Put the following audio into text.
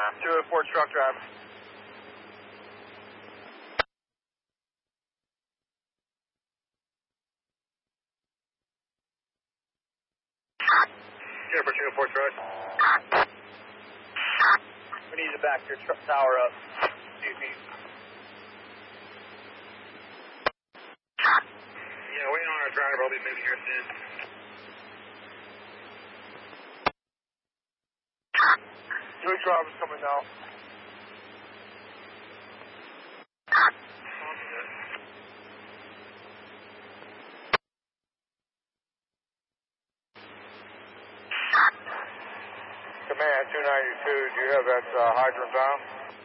204 truck driver. Jennifer 204 truck. We need to back your tower up. Excuse me. Yeah, waiting on our driver. I'll be moving here soon. Two drivers coming now. Command 292, do you have that hydrant down?